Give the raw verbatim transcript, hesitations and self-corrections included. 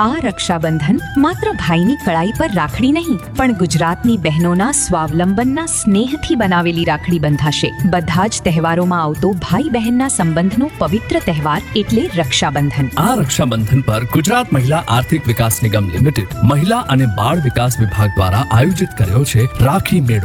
આ રક્ષાબંધન માત્ર ભાઈની કળાઈ પર રાખડી નહીં, પણ ગુજરાતની બહેનોના સ્વાવલંબનના સ્નેહથી બનાવેલી રાખડી બંધાશે. બધા જ તહેવારોમાં આવતો ભાઈ બહેનના સંબંધનો પવિત્ર તહેવાર એટલે રક્ષાબંધન. આ રક્ષાબંધન પર ગુજરાત મહિલા આર્થિક વિકાસ નિગમ લિમિટેડ, મહિલા અને બાળ વિકાસ વિભાગ દ્વારા આયોજિત કર્યો છે રાખી મેળો.